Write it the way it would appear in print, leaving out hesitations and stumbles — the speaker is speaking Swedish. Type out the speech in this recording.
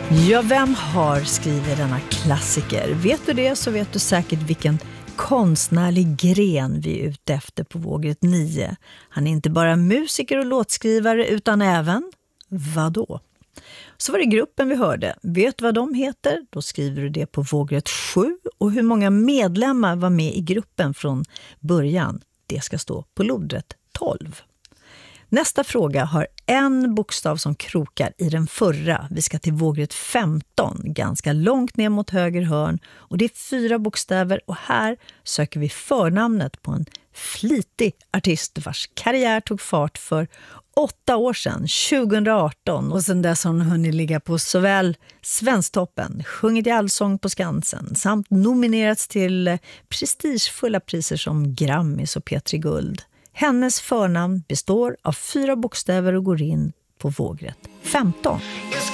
Ja, vem har skrivit denna klassiker? Vet du det så vet du säkert vilken konstnärlig gren vi är ute efter på Vågrätt 9. Han är inte bara musiker och låtskrivare utan även, vadå? Så var det gruppen vi hörde. Vet du vad de heter? Då skriver du det på Vågrätt 7. Och hur många medlemmar var med i gruppen från början? Det ska stå på lodrätt 12. Nästa fråga har en bokstav som krokar i den förra. Vi ska till Vågrätt 15, ganska långt ner mot höger hörn. Och det är 4 bokstäver och här söker vi förnamnet på en flitig artist vars karriär tog fart för 8 år sedan, 2018. Och sedan dess har hon hunnit ligga på såväl Svensktoppen, sjungit i Allsång på Skansen samt nominerats till prestigefulla priser som Grammis och Petri Guld. Hennes förnamn består av 4 bokstäver och går in på Vågrätt 15.